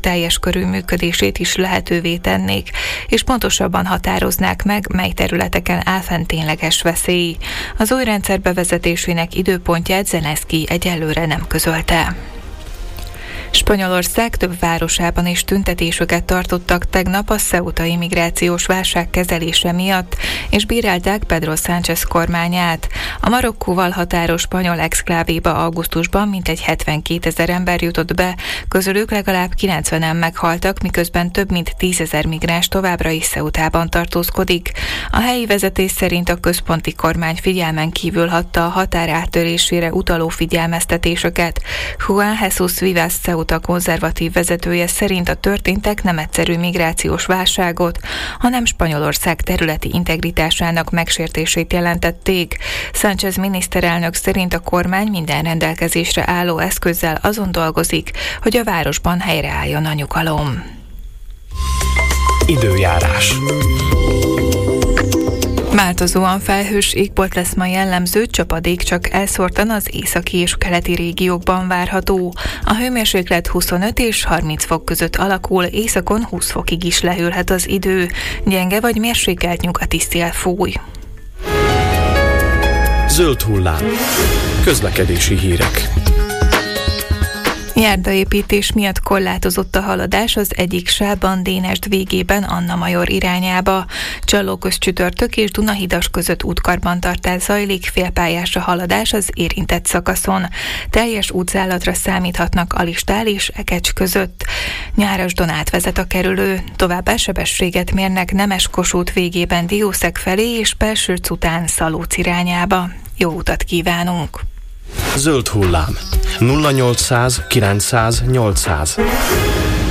teljes körű működését is lehetővé tennék, és pontosabban határoznák meg, mely területeken áll fenn tényleges veszély. Az új rendszer bevezetésének időpontját Zelenszkij egyelőre nem közölte. Spanyolország több városában is tüntetéseket tartottak tegnap a ceutai migrációs válság kezelése miatt, és bírálták Pedro Sánchez kormányát. A Marokkóval határos spanyol exklávéba augusztusban mintegy 72 000 ember jutott be, közülük legalább 90-en meghaltak, miközben több mint 10 000 migráns továbbra is Ceutában tartózkodik. A helyi vezetés szerint a központi kormány figyelmen kívül hagyta a határ áttörésére utaló figyelmeztetéseket. Juan Jesús Vivas Ceuta konzervatív vezetője szerint a történtek nem egyszerű migrációs válságot, hanem Spanyolország területi integritásának megsértését jelentették. Sánchez miniszterelnök szerint a kormány minden rendelkezésre álló eszközzel azon dolgozik, hogy a városban helyreálljon a nyugalom. Időjárás. Változóan felhős égbolt lesz ma jellemző, csapadék csak elszórtan az északi és keleti régiókban várható. A hőmérséklet 25 és 30 fok között alakul, északon 20 fokig is lehűlhet az idő. Gyenge vagy mérsékelt nyugati szél fúj. Zöld hullám. Közlekedési hírek. Járdaépítés miatt korlátozott a haladás az egyik sávban Dénesd végében Anna Major irányába. Csallóköz-Csütörtök és Dunahidas között útkarbantartás zajlik, félpályás a haladás az érintett szakaszon. Teljes útzálatra számíthatnak Alistál és Ekecs között. Nyárasdon átvezet a kerülő, továbbá sebességet mérnek Nemes-Kossuth végében Diószeg felé és Pelsőrc után Szalóc irányába. Jó utat kívánunk! Zöld hullám. 0800 900 800.